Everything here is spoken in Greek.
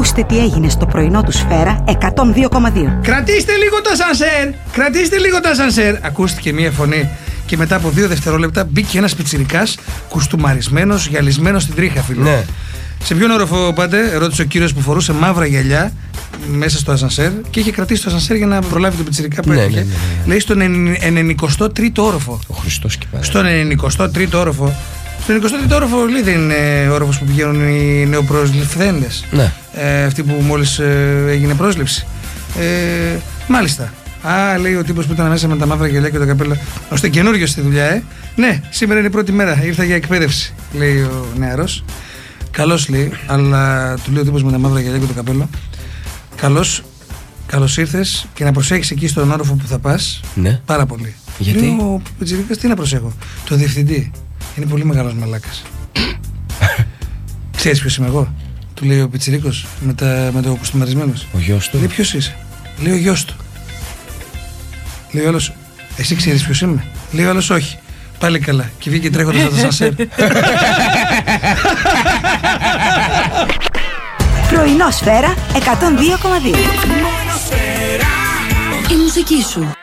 Ακούστε τι έγινε στο πρωινό του Σφαίρα 102,2. Κρατήστε λίγο το ασανσέρ! Κρατήστε λίγο το ασανσέρ! Ακούστηκε μία φωνή και μετά από 2 δευτερόλεπτα μπήκε ένας πιτσιρικάς κουστούμαρισμένος, γυαλισμένος στην τρίχα, φίλο. Ναι. Σε ποιον όροφο πάτε? Ρώτησε ο κύριος που φορούσε μαύρα γυαλιά μέσα στο ασανσέρ και είχε κρατήσει το ασανσέρ για να προλάβει τον πιτσιρικά που έφυγε. Ναι. Λέει στον 93ο όροφο. Ο Χριστός και πέρα. Στον 93ο όροφο. Στον 23ο όροφο λέει δεν είναι όροφος που πηγαίνουν οι νεοπροσληφθέντες. Ναι. Αυτοί που μόλις έγινε πρόσληψη. Μάλιστα. Λέει ο τύπος που ήταν μέσα με τα μαύρα γυαλιά και το καπέλο. Ώστε καινούριος στη δουλειά, Ναι, σήμερα είναι η πρώτη μέρα. Ήρθα για εκπαίδευση, λέει ο νεαρός. Καλώς, λέει, αλλά του λέει ο τύπος με τα μαύρα γυαλιά και το καπέλο. Καλώς ήρθες και να προσέχεις εκεί στον όροφο που θα πας. Ναι. Πάρα πολύ. Γιατί? Λέει ο πιτσιρίκας, τι να προσέχω? Το διευθυντή. Είναι πολύ μεγάλος μαλάκας. Ξέρεις ποιος είμαι εγώ? Του λέει ο πιτσιρίκος με το κουστούμαρισμένος. Ο γιος του. Λέει ποιος είσαι? Λέει ο γιος του. Λέει ο άλλος, εσύ ξέρεις ποιος είμαι? Λέει ο άλλος, όχι. Πάλι καλά. Και βγήκε τρέχοντας από το σανσέρ. Πρωινό Σφαίρα 102,2. Η μουσική σου.